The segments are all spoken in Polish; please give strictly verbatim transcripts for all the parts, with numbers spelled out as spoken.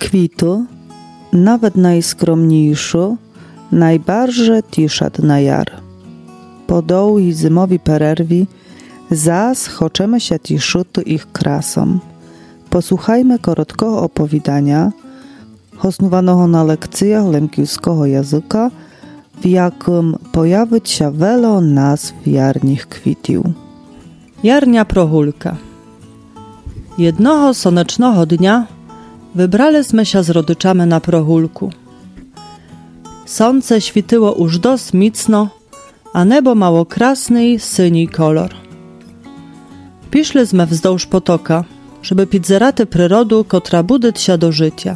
Kwity, nawet najskromniejsze, najbardziej tiszat na jar. Po długiej zimowej pererwie zas chcemy się cieszyć ich krasą. Posłuchajmy krótkiego opowiadania, osnowanego na lekcjach lemkiewskiego języka, w jakim pojawi się wiele nazw jarnych kwitów. Jarnia prochulka. Jednego słonecznego dnia wybraliśmy się z rodyczami na prochulku. Słońce śwityło już dość mocno, a niebo mało krasny syni kolor. Piszliśmy wzdłuż potoka, żeby pić zeraty przyrodu, kotra budyć się do życia.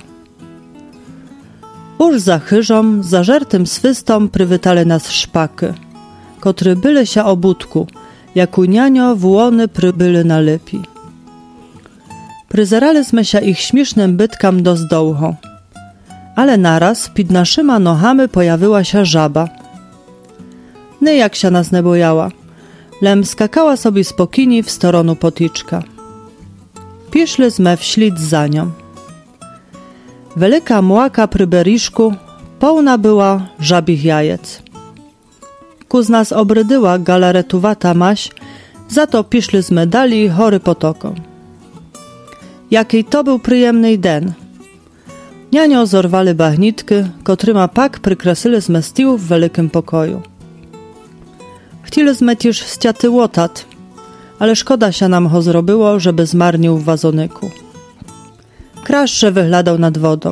Już za chyżą, zażertym swystom przywitali nas szpaky, kotry byli się o budku, jak unianio włony przybyli na lepi. Przyzeraliśmy się ich śmiesznym bytkam do zdołho, ale naraz pod naszyma nohami pojawiła się żaba. Nie jak się nas nie bojała, lem skakała sobie spokojnie w stronę potyczka. Piszliśmy wślid za nią. Wielka młaka przy beriszku pełna była żabich jajec. Kuz nas obrydyła galaretowata maś, za to piszliśmy dali chory potoką. Jakiej to był przyjemny den. Nianio zorwali bagnitki, kotryma pak przykreśliliśmy stół w wielkim pokoju. Chcieliśmy też ściaty łotat, ale szkoda się nam ho zrobiło, żeby zmarnił w wazonyku. Kraszcze wyglądał nad wodą.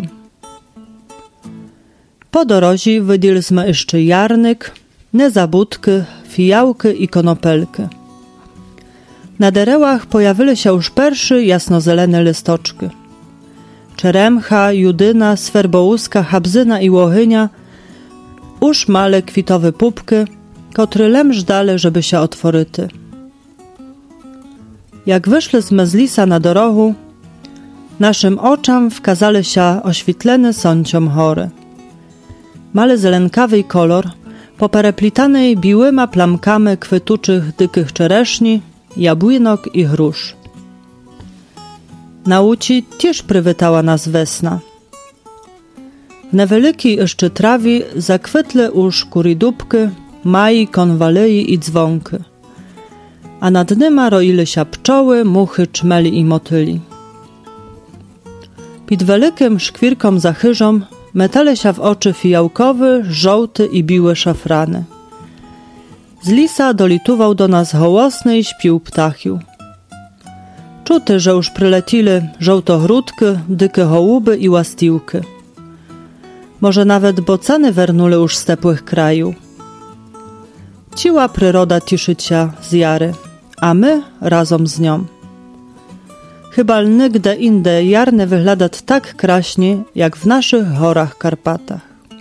Po dorozi wydiliśmy jeszcze jarnyk, nezabudki, fijałki i konopelki. Na derełach pojawili się już pierwsze jasnozelene listoczki. Czeremcha, judyna, swerbołuska, habzyna i łohynia już male kwitowe pupki, kotry lem żdale, żeby się otworyty. Jak wyszliśmy z lisa na dorogu, naszym oczom wkazali się oświetlene sąciom chory. Male zelenkawy kolor, popereplitanej biłyma plamkami kwytuczych dykich czereszni, jabłynok i grusz. Na łuci też przywitała nas wesna. W newielkiej jeszcze trawi zakwitły już kuridubki, maji, konwalei i dzwonki, a nad nyma roili się pczoły, muchy, czmeli i motyli. Pod wielkim szkwirkom za chyżą metale się w oczy fijałkowy, żołty i biły szafrany. Z lisa dolituwał do nas hołosny i śpił ptachiu. Czuty, że już przyletili żołtohrudki, dykie hołuby i łastiłki. Może nawet bocany wernuli już z tepłych kraju. Ciła przyroda cieszyć się z jary, a my razem z nią. Chyba nigdy indziej jarne wygląda tak kraśnie, jak w naszych horach Karpatach.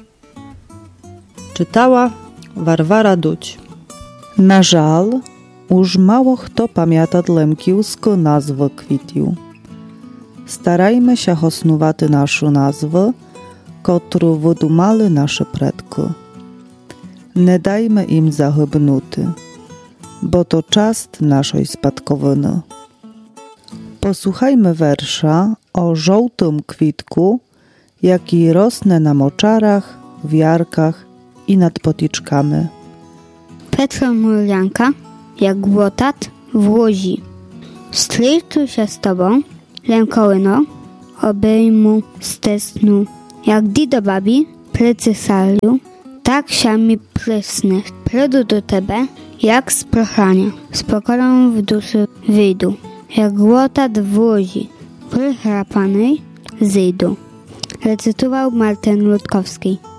Czytała Warwara Duć. Na żal, już mało kto pamięta lemkiewską nazwę kwitów. Starajmy się osnować naszą nazwę, którą wydumali nasze predki. Nie dajmy im zahybnuty, bo to czast naszej spadkowiny. Posłuchajmy wersza o żółtym kwitku, jaki rosnie na moczarach, w jarkach i nad potyczkami. Petra Murlanka, jak łotat w łodzi. Stryczu się z tobą, lękołyno, obejmu stesnu. Jak di do babi, plecy saliu, tak się mi prysny. Przyjdę do tebe, jak z prochania, z pokorą w duszy wyjdu. Jak łotat w łodzi, prychrapanej zejdu. Recytował Martin Rutkowski.